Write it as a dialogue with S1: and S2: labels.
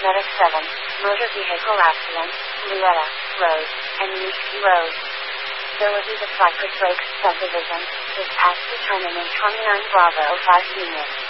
S1: Medic 7, motor vehicle accident, Luetta Road, and Nisky Road. Ability to Cypress Lakes subdivision, dispatch determinant 29 Bravo 5 units.